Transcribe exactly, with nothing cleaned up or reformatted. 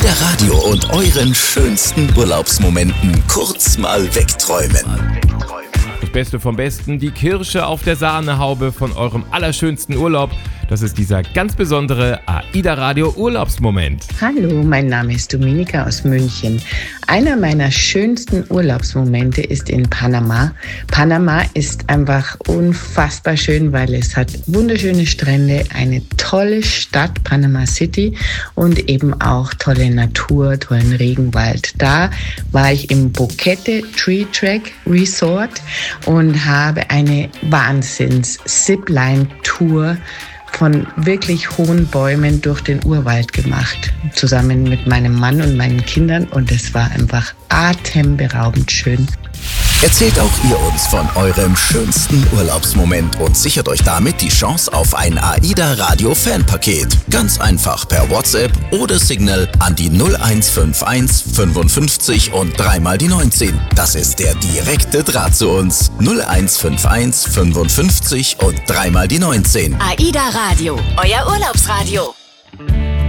AIDA Radio und euren schönsten Urlaubsmomenten kurz mal wegträumen. Das Beste vom Besten, die Kirsche auf der Sahnehaube von eurem allerschönsten Urlaub. Das ist dieser ganz besondere AIDA Radio Urlaubsmoment. Hallo, mein Name ist Dominika aus München. Einer meiner schönsten Urlaubsmomente ist in Panama. Panama ist einfach unfassbar schön, weil es hat wunderschöne Strände, eine tolle Stadt, Panama City, und eben auch tolle Natur, tollen Regenwald. Da war ich im Boquete Tree Track Resort und habe eine Wahnsinns-Zipline-Tour von wirklich hohen Bäumen durch den Urwald gemacht, zusammen mit meinem Mann und meinen Kindern, und es war einfach atemberaubend schön. Erzählt auch ihr uns von eurem schönsten Urlaubsmoment und sichert euch damit die Chance auf ein AIDA Radio Fanpaket. Ganz einfach per WhatsApp oder Signal an die null eins fünf eins fünfundfünfzig und dreimal die neunzehn. Das ist der direkte Draht zu uns. null eins fünf eins fünfundfünfzig und dreimal die neunzehn. AIDA Radio, euer Urlaubsradio.